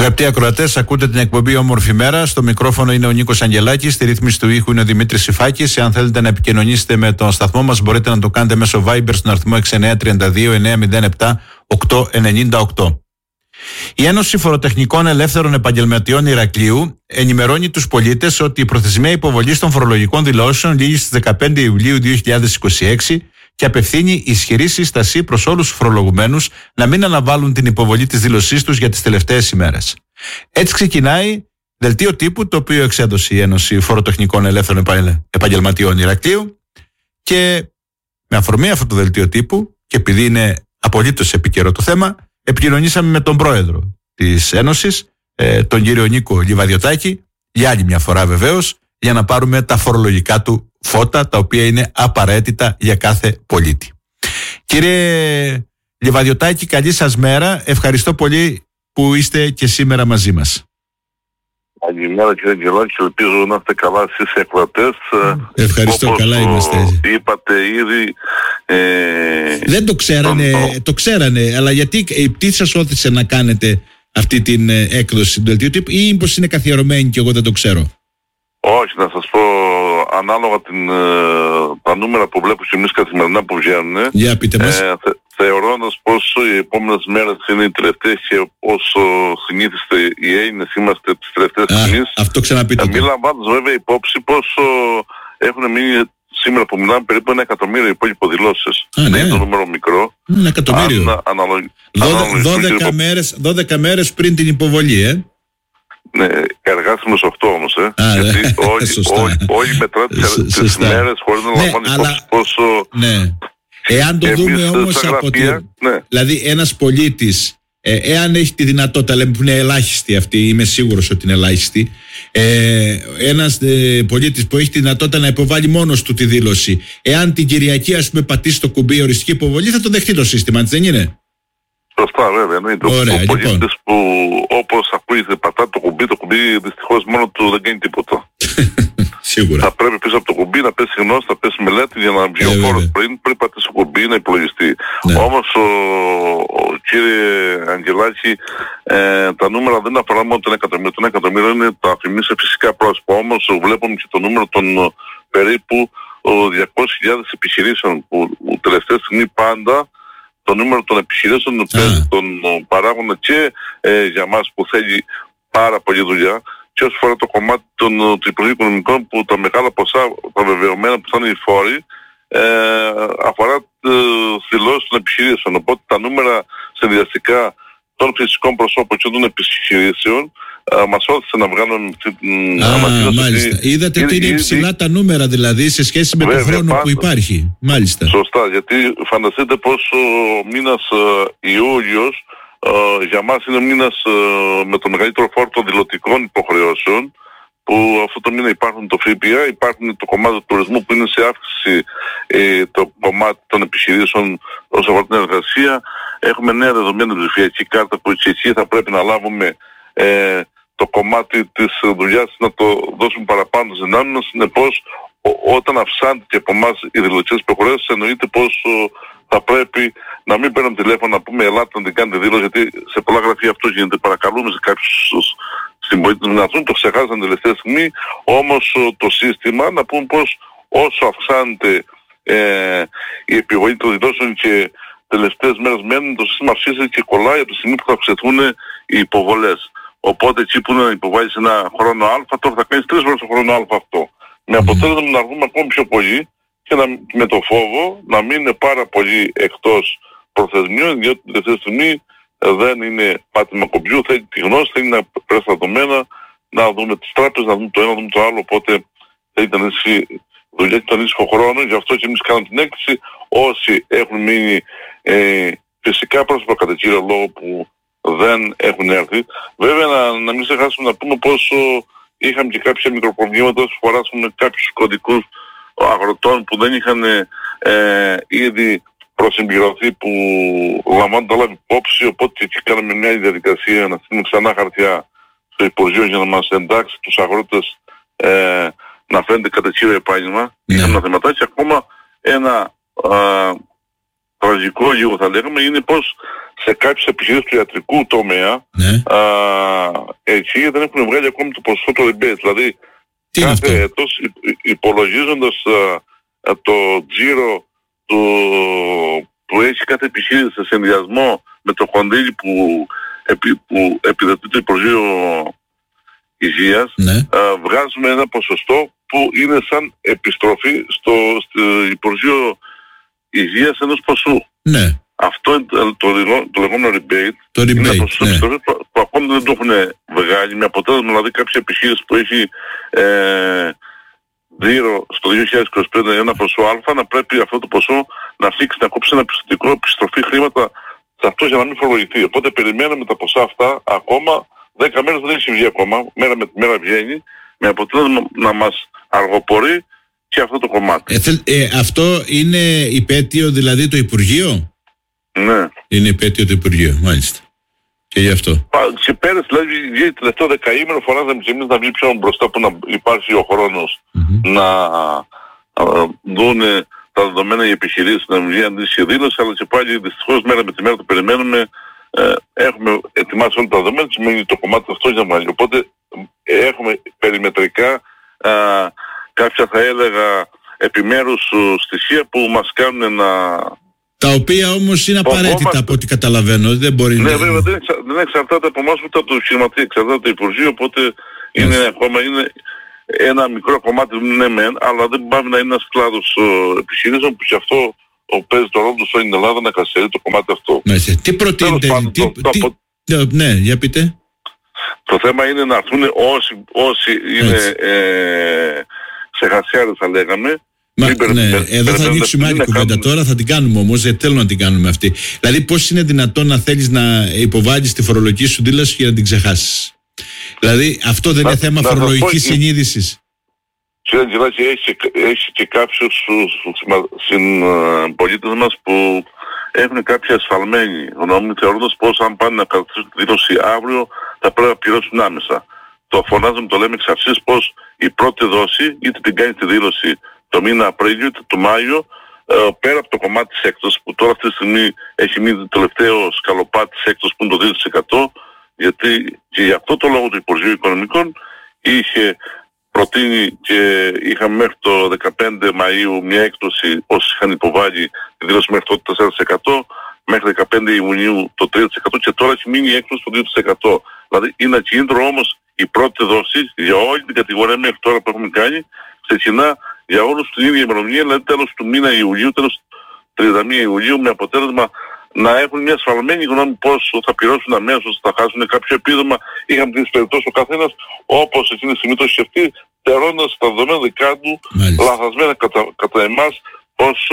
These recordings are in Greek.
Αγαπητοί ακροατές, ακούτε την εκπομπή Όμορφη Μέρα. Στο μικρόφωνο είναι ο Νίκος Αγγελάκης, στη ρύθμιση του ήχου είναι ο Δημήτρης Σιφάκης. Εάν θέλετε να επικοινωνήσετε με τον σταθμό μας, μπορείτε να το κάνετε μέσω Viber στον αριθμό 6932-907-898. Η Ένωση Φοροτεχνικών Ελεύθερων Επαγγελματιών Ηρακλείου ενημερώνει τους πολίτες ότι η προθεσμία υποβολής των φορολογικών δηλώσεων λήγει στις 15 Ιουλίου 2026 και απευθύνει ισχυρή σύσταση προς όλους τους φορολογουμένους να μην αναβάλουν την υποβολή της δήλωσής τους για τις τελευταίες ημέρες. Έτσι ξεκινάει δελτίο τύπου, το οποίο εξέδωσε η Ένωση Φοροτεχνικών Ελεύθερων Επαγγελματιών Ηρακλείου, και με αφορμή αυτό το δελτίο τύπου, και επειδή είναι απολύτως επίκαιρο το θέμα, επικοινωνήσαμε με τον πρόεδρο της Ένωσης, τον κύριο Νίκο Λιβαδιωτάκη, για άλλη μια φορά βεβαίως, για να πάρουμε τα φορολογικά του φώτα, τα οποία είναι απαραίτητα για κάθε πολίτη. Κύριε Λιβαδιωτάκη, καλή σας μέρα. Ευχαριστώ πολύ που είστε και σήμερα μαζί μας. Καλημέρα κύριε Αγγελάκη, ελπίζω να είστε καλά εσείς οι ακροατές. Ευχαριστώ, όπως καλά είμαστε. Είπατε ήδη... Δεν το ξέρανε, το ξέρανε, αλλά γιατί, τι σας όθησε να κάνετε αυτή την έκδοση του δελτίου τύπου, ή μήπως είναι καθιερωμένη και εγώ δεν το ξέρω? Όχι, να σας πω, ανάλογα τα νούμερα που βλέπω και εμείς καθημερινά που βγαίνουν, για πείτε μας. Θεωρώντας πως οι επόμενες μέρες είναι οι τελευταίες και όσο συνήθιστε οι Έλληνες είμαστε τις τελευταίες στιγμές, αυτό ξαναπείτε. Μην λαμβάνοντας βέβαια υπόψη πως έχουν μείνει σήμερα που μιλάμε περίπου 1 εκατομμύριο υπόλοιπο δηλώσεις. Ναι. Είναι το νούμερο μικρό. 1 εκατομμύριο. 12 μέρες πριν την υποβολή, Ναι, εργάσιμος 8 όμως, γιατί όλοι μετράτε τις μέρες χωρίς να λαμβάνει υπόψη πόσο... Ναι. Εάν το δούμε όμως από δηλαδή ένας πολίτης, εάν έχει τη δυνατότητα, λέμε που είναι ελάχιστη αυτή, είμαι σίγουρος ότι είναι ελάχιστη, ένας πολίτης που έχει τη δυνατότητα να υποβάλει μόνος του τη δήλωση, εάν την Κυριακή ας πούμε πατήσει το κουμπί οριστική υποβολή, θα το δεχτεί το σύστημα, δεν είναι? Σωστά, βέβαια. Είναι το πολίτης που όπως ακούγεται πατά το κουμπί δυστυχώς μόνο του δεν κάνει τίποτα. Σίγουρα. Θα πρέπει πίσω από το κουμπί να πέσει γνώση, να πέσει μελέτη για να βγει ο φόρος πριν πατήσει το κουμπί να υπολογιστεί. Ναι. Όμως κύριε Αγγελάκη, τα νούμερα δεν αφορά μόνο τον εκατομμύριο. Τον εκατομμύριο είναι τα αφημί σε φυσικά πρόσωπα. Όμως βλέπουμε και το νούμερο των περίπου 200.000 επιχειρήσεων που τελευταία στιγμή πάντα το νούμερο των επιχειρήσεων των παράγοντα και για μας που θέλει πάρα πολλή δουλειά, και όσο φορά το κομμάτι του Υπουργείου Οικονομικών που τα μεγάλα ποσά, τα βεβαιωμένα που θα είναι οι φόροι, αφορά δηλώσεις των επιχειρήσεων. Οπότε τα νούμερα συνδυαστικά των φυσικών προσώπων και των επιχειρήσεων μας όθησε να βγάλουμε αυτή την ανακοίνωση. Μάλιστα. Είδατε ότι είναι υψηλά τα νούμερα δηλαδή σε σχέση με τον χρόνο που υπάρχει. Μάλιστα. Σωστά, γιατί φανταστείτε πως ο μήνας Ιούλιος για μας είναι ο μήνας με το μεγαλύτερο φόρτο των δηλωτικών υποχρεώσεων, που αυτό το μήνα υπάρχουν το ΦΠΑ, υπάρχουν το κομμάτι του τουρισμού που είναι σε αύξηση, το κομμάτι των επιχειρήσεων όσον αφορά την εργασία. Έχουμε νέα δεδομένα ψηφιακή κάρτα που και εκεί θα πρέπει να λάβουμε το κομμάτι της δουλειάς να το δώσουμε παραπάνω στις δυνάμεις μας. Συνεπώς όταν αυξάνεται και από εμάς οι δηλωτικές υποχρεώσεις, εννοείται πως θα πρέπει να μην παίρνουμε τηλέφωνο να πούμε ελάτε να την κάνετε δήλωση, γιατί σε πολλά γραφεία αυτό γίνεται. Παρακαλούμε σε κάποιους συμπολίτες να το ξεχάσαν την τελευταία στιγμή. Όμως το σύστημα, να πούμε πως όσο αυξάνεται η επιβολή των δηλώσεων και τελευταίες μέρες μένουν, το σύστημα αυξήσει και κολλάει από τη στιγμή που θα αυξηθούν οι υποβολές. Οπότε εκεί που να υποβάλεις ένα χρόνο Α, τώρα θα κάνεις 3 φορές το χρόνο Α αυτό. Με αποτέλεσμα να βγούμε ακόμη πιο πολύ και με το φόβο να μην είναι πάρα πολύ εκτός προθεσμίων, διότι την τελευταία στιγμή δεν είναι πάτημα κομπιού, θέλει τη γνώση, θέλει να πρέσει τα δεδομένα, να δούμε τις τράπεζες, να δούμε το ένα, να δούμε το άλλο, οπότε θέλει να ανοίξει δουλειά και τον ήσυχο χρόνο. Γι' αυτό και εμείς κάναμε την έκθεση. Όσοι έχουν μείνει φυσικά πρόσωπα κατά κύριο λόγο που δεν έχουν έρθει. Βέβαια να μην ξεχάσουμε να πούμε πόσο είχαμε και κάποια μικροπροβλήματα όσο φορά με κάποιους κωδικούς αγροτών που δεν είχαν ήδη προσυμπληρωθεί, που λαμβάνουν τα λάβει υπόψη, οπότε εκεί κάναμε μια διαδικασία να στείλουμε ξανά χαρτιά στο Υπουργείο για να μας εντάξει τους αγρότες να φαίνεται κατά κύριο επάγγελμα. Είχαμε ένα θεματάκι. Ακόμα ένα τραγικό λίγο θα λέγαμε είναι πως σε κάποιες επιχειρήσεις του ιατρικού τομέα, εκεί δεν έχουν βγάλει ακόμη το ποσοστό του rebate. Δηλαδή, κάθε έτος υπολογίζοντας το τζίρο που έχει κάθε επιχείρηση σε συνδυασμό με το κονδύλι που επιδοτεί το Υπουργείο Υγείας, βγάζουμε ένα ποσοστό που είναι σαν επιστροφή στο Υπουργείο Υγείας ενός ποσού. Ναι. Αυτό είναι το λεγόμενο rebate. Είναι ένα ποσοστό επιστροφή που ακόμη δεν το έχουν βγάλει, με αποτέλεσμα δηλαδή κάποια επιχείρηση που έχει δίρο στο 2025 ένα ποσό α, να πρέπει αυτό το ποσό να φύξει, να κόψει ένα πιστωτικό επιστροφή χρήματα σε αυτό για να μην φορολογηθεί. Οπότε περιμένουμε τα ποσά αυτά ακόμα 10 μέρες, δεν έχει βγει ακόμα, μέρα με τη μέρα βγαίνει, με αποτέλεσμα να μας αργοπορεί και αυτό το κομμάτι. Αυτό είναι υπέτειο δηλαδή το Υπουργείο? Ναι. Είναι υπέτειο το Υπουργείο, μάλιστα. Και γι' αυτό. Και πέρυσι, δηλαδή, βγήκε τελευταίο δεκαήμερο, φωνάζαμε και εμείς να βγει πιο μπροστά, που να υπάρχει ο χρόνος να δούνε τα δεδομένα οι επιχειρήσεις, να βγει αντίστοιχη δήλωση, αλλά και πάλι δυστυχώς μέρα με τη μέρα το περιμένουμε. Έχουμε ετοιμάσει όλα τα δεδομένα, σημαίνει το κομμάτι αυτό για μας. Οπότε έχουμε περιμετρικά κάποια, θα έλεγα, επιμέρους στοιχεία που μας κάνουν να... Τα οποία όμως είναι απαραίτητα από ό,τι καταλαβαίνω. Δεν μπορεί ναι, βέβαια, δεν εξαρτάται από εμάς ούτε από το επιχειρηματή, εξαρτάται από το Υπουργείο, οπότε είναι ακόμα ένα μικρό κομμάτι, ναι μεν, αλλά δεν πάει να είναι ένας κλάδος επιχειρήσεων που και αυτό παίζει το ρόλο του στην Ελλάδα να καθυστερεί το κομμάτι αυτό. Τι προτείνετε, ναι, για πείτε. Το θέμα είναι να έρθουν όσοι είναι ξεχασιάρες, θα λέγαμε. Εδώ θα ανοίξουμε άλλη κουβέντα τώρα, θα την κάνουμε όμως, θέλω να την κάνουμε αυτή. Δηλαδή πώς είναι δυνατόν να θέλεις να υποβάλεις τη φορολογική σου δήλωση και να την ξεχάσεις? Δηλαδή αυτό δεν είναι θέμα φορολογικής συνείδησης? Κύριε Αγγελάκη, έχει και κάποιους συμπολίτες μας που έχουν κάποια ασφαλμένη γνώμη, θεωρώντας πως αν πάνε να καταθέσουν τη δήλωση αύριο θα πρέπει να πληρώσουν άμεσα. Το φωνάζουμε, το λέμε εξ αρχής, πως η πρώτη δόση, είτε την κάνει τη δήλωση το μήνα Απρίλιο είτε το Μάιο, πέρα από το κομμάτι της έκπτωσης που τώρα αυτή τη στιγμή έχει μείνει το τελευταίο σκαλοπάτι της έκπτωσης που είναι το 2%, γιατί και για αυτό το λόγο του Υπουργείου Οικονομικών είχε προτείνει και είχαμε μέχρι το 15 Μαΐου μια έκπτωση όσοι είχαν υποβάλει τη δήλωση μέχρι το 4%, μέχρι 15 Ιουνίου το 3% και τώρα έχει μείνει η έκπτωση το 2%. Δηλαδή είναι κίνητρο όμως η πρώτη δόση για όλη την κατηγορία μέχρι τώρα που έχουμε κάνει ξεκινά για όλους την ίδια ημερομηνία, δηλαδή τέλος του μήνα Ιουλίου, τέλος 31 Ιουλίου, με αποτέλεσμα να έχουν μια ασφαλμένη γνώμη πόσο θα πληρώσουν αμέσως, θα χάσουν κάποιο επίδομα. Είχαμε τις περιπτώσεις ο καθένας όπως εκείνη τη στιγμή το σκεφτεί, θεωρώντας τα δεδομένα δικά του λαθασμένα κατά εμάς, πως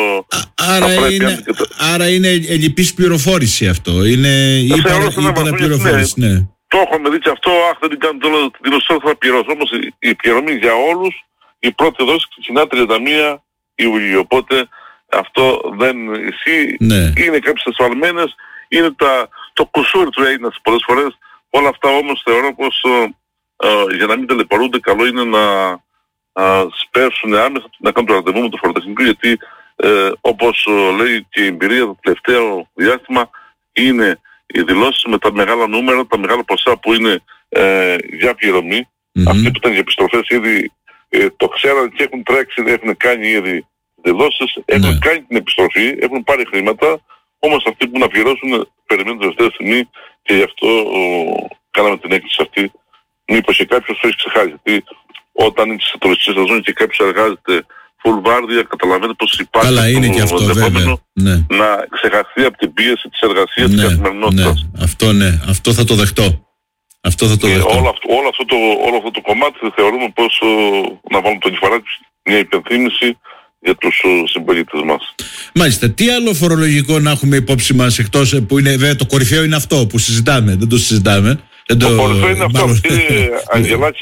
άρα είναι ελλειπής πληροφόρηση αυτό, είναι υπεραπληροφόρηση, ναι. Το έχουμε δει και αυτό, δεν την κάνω τώρα, την δήλωση θα πληρώσω, όμως η πληρωμή για όλους, η πρώτη δόση ξεκινά 31 Ιουλίου, οπότε αυτό δεν ισχύει, είναι κάποιες ασφαλμένες, είναι το κουσούρι του Έλληνας πολλές φορές, όλα αυτά όμως θεωρώ πως για να μην ταλαιπωρούνται καλό είναι να σπεύσουν άμεσα, να κάνουν το ραντεβού με το φοροτεχνικό, γιατί όπως λέει και η εμπειρία το τελευταίο διάστημα είναι οι δηλώσεις με τα μεγάλα νούμερα, τα μεγάλα ποσά που είναι για πληρωμή, αυτοί που ήταν για επιστροφές ήδη το ξέραν και έχουν τρέξει, έχουν κάνει ήδη δηλώσεις, έχουν κάνει την επιστροφή, έχουν πάρει χρήματα, όμως αυτοί που να πληρώσουν περιμένουν τελευταία στιγμή και γι' αυτό κάναμε την έκκληση αυτή. Μήπως και κάποιος το έχει ξεχάσει, γιατί όταν είναι σε τουριστική σεζόν και κάποιος εργάζεται full βάρδια, καταλαβαίνετε πως υπάρχει το δεδομένο να ξεχαστεί από την πίεση της εργασίας της καθημερινότητας. Αυτό θα το δεχτώ. Όλο αυτό το κομμάτι θεωρούμε πως να βάλουμε τον κεφαλάκι μια υπενθύμηση για τους συμπολίτες μας. Μάλιστα. Τι άλλο φορολογικό να έχουμε υπόψη μας, εκτός που είναι βέβαια το κορυφαίο είναι αυτό που συζητάμε, δεν το συζητάμε. Το κορυφαίο είναι αυτό, κύριε Αγγελάκη.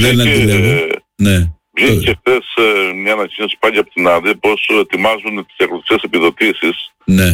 Βγήκε χθες μια ανακοίνωση πάλι από την ΑΔΕ πως ετοιμάζουν τις αγροτικές επιδοτήσεις.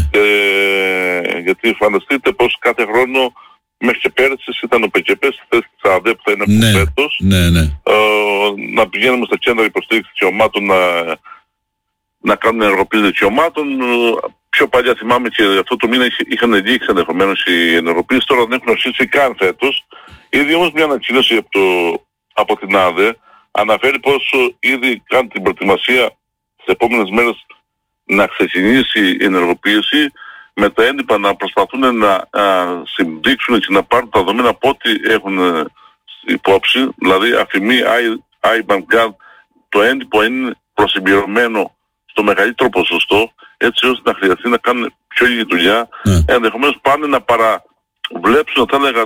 Γιατί φανταστείτε πως κάθε χρόνο μέχρι και πέρυσι ήταν ο ΠΚΠ στη θέση της ΑΔΕ που θα είναι από φέτος. Να πηγαίνουμε στα κέντρα υποστήριξης δικαιωμάτων να κάνουν ενεργοποίηση δικαιωμάτων. πιο παλιά θυμάμαι και αυτό το μήνα είχαν λήξει ενδεχομένως οι ενεργοποίησεις, τώρα δεν έχουν αρχίσει καν φέτος. Ήδη όμως μια ανακοίνωση από την ΑΔΕ αναφέρει πως ήδη κάνουν την προετοιμασία στις επόμενες μέρες να ξεκινήσει η ενεργοποίηση, με τα έντυπα να προσπαθούν να συμπτύξουν και να πάρουν τα δεδομένα από ό,τι έχουν υπόψη, δηλαδή αφημί IBAN Card, το έντυπο είναι προσυμπληρωμένο στο μεγαλύτερο ποσοστό, έτσι ώστε να χρειαστεί να κάνουν πιο λίγη δουλειά. Ενδεχομένως πάνε να παραβλέψουν, θα έλεγα,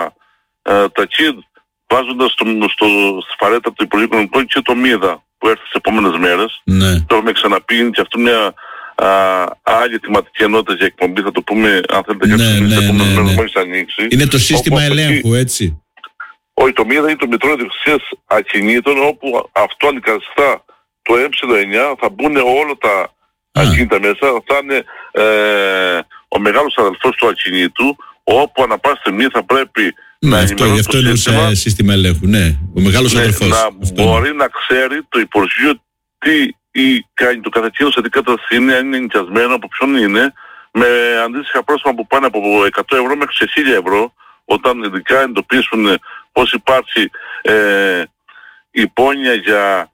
τα KID, βάζοντας στη φαρέτα του Υπουργείου Οικονομικών και το ΜΙΔΑ που έρθει στις επόμενες μέρες. Το έχουμε ξαναπεί και αυτό μια άλλη θεματική ενότητα για εκπομπή, θα το πούμε αν θέλετε για τις επόμενες μέρες μόλις ανοίξει. Είναι το σύστημα ελέγχου, έτσι. Όχι, το ΜΙΔΑ είναι το Μητρό Ιδιοκτησίας Ακινήτων, όπου αυτό αντικαθιστά το M9, θα μπουν όλα τα ακίνητα μέσα, θα είναι ο μεγάλος αδελφός του ακινήτου, όπου ανά πάση στιγμή θα πρέπει να ενημερώνει το σύστημα, σύστημα ελέγχου, ο μεγάλος αδελφός. Να μπορεί να ξέρει το Υπουργείο τι κάνει το καθεκίνο σε τι κατάσταση είναι, αν είναι νοικιασμένο, από ποιον είναι, με αντίστοιχα πρόστιμα που πάνε από 100 ευρώ μέχρι σε 1000 ευρώ, όταν ειδικά εντοπίσουν πως υπάρχει υπόνοια για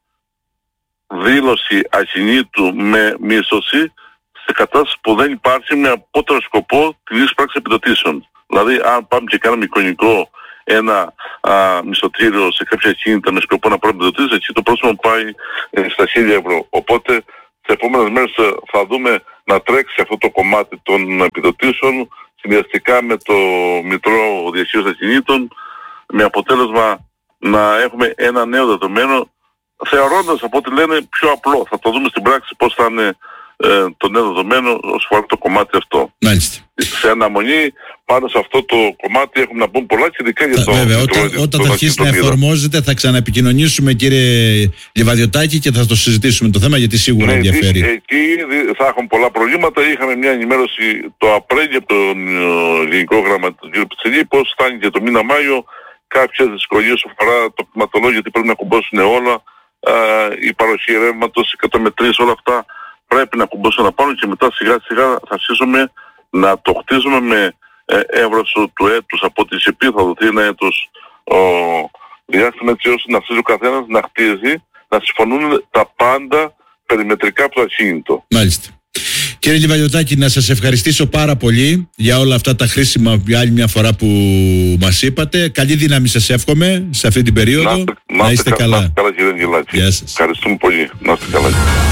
δήλωση ακινήτου με μίσθωση σε κατάσταση που δεν υπάρχει με απότερο σκοπό τη λύση πράξης επιδοτήσεων. Δηλαδή αν πάμε και κάνουμε εικονικό ένα μισθωτήριο σε κάποια ακίνητα με σκοπό να πάρουμε επιδοτήσεις, εκεί το πρόστιμο πάει στα 1000 ευρώ. Οπότε τις επόμενες μέρες θα δούμε να τρέξει αυτό το κομμάτι των επιδοτήσεων συνδυαστικά με το Μητρό Διαχείρισης Ακινήτων, με αποτέλεσμα να έχουμε ένα νέο δεδομένο, θεωρώντας από ό,τι λένε πιο απλό. Θα το δούμε στην πράξη πώς θα είναι το νέο δεδομένο όσο αφορά το κομμάτι αυτό. Μάλιστα. Σε αναμονή πάνω σε αυτό το κομμάτι έχουμε να πούμε πολλά και ειδικά για το... Βέβαια, όταν θα αρχίσει να εφαρμόζεται θα ξαναεπικοινωνήσουμε, κύριε Λιβαδιωτάκη, και θα το συζητήσουμε το θέμα, γιατί σίγουρα ενδιαφέρει. Εκεί θα έχουν πολλά προβλήματα. Είχαμε μια ενημέρωση το Απρίλιο από τον Γενικό Γραμματέα του κ. Πιτσιλή, πώς φτάνει και το μήνα Μάιο κάποιες δυσκολίες όσο αφορά το κτηματολόγιο, γιατί πρέπει να κουμπώσουν όλα, η παροχή ρεύματος, οι καταμετρήσεις, όλα αυτά πρέπει να κουμπώσουν να πάνω, και μετά σιγά σιγά θα αρχίσουμε να το χτίζουμε με εύρος του έτους, από ό,τι σε θα δοθεί ένα έτος διάστημα, έτσι ώστε να αρχίσει ο καθένας να χτίζει, να συμφωνούν τα πάντα περιμετρικά από το ακίνητο. Μάλιστα. Κύριε Λιβαδιωτάκη, να σας ευχαριστήσω πάρα πολύ για όλα αυτά τα χρήσιμα για άλλη μια φορά που μας είπατε. Καλή δύναμη σας εύχομαι σε αυτή την περίοδο. Να είστε καλά. καλά. Καλά, κύριε Αγγελάκη. Γεια σας. Ευχαριστούμε πολύ. Να είστε καλά.